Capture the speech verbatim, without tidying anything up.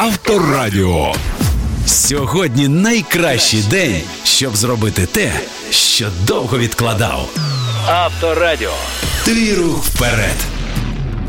Авторадіо. Сьогодні найкращий день, щоб зробити те, що довго відкладав. Авторадіо. Твій рух вперед.